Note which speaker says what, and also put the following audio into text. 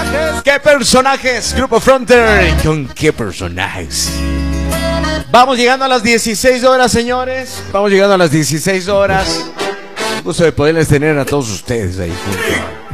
Speaker 1: ¿Qué personajes? Grupo Frontier. ¿Con qué personajes? Vamos llegando a las 16 horas, señores. Vamos llegando a las 16 horas. Gusto de poderles tener a todos ustedes ahí junto.